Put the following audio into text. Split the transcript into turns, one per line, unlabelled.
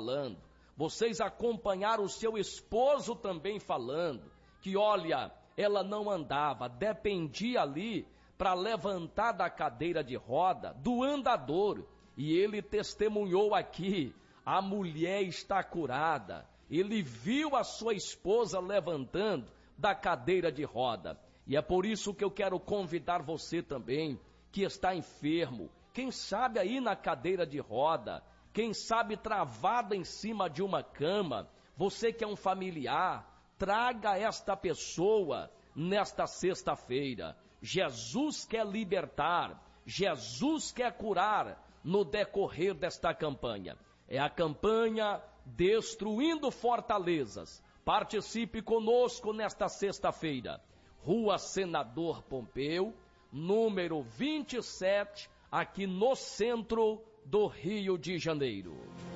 falando. Vocês acompanharam o seu esposo também falando que, olha, ela não andava, dependia ali para levantar da cadeira de roda do andador. E ele testemunhou aqui, a mulher está curada. Ele viu a sua esposa levantando da cadeira de roda. E é por isso que eu quero convidar você também, que está enfermo, quem sabe aí na cadeira de roda, quem sabe travado em cima de uma cama, você que é um familiar, traga esta pessoa nesta sexta-feira. Jesus quer libertar, Jesus quer curar no decorrer desta campanha. É a campanha Destruindo Fortalezas. Participe conosco nesta sexta-feira. Rua Senador Pompeu, número 27, aqui no centro do Rio de Janeiro.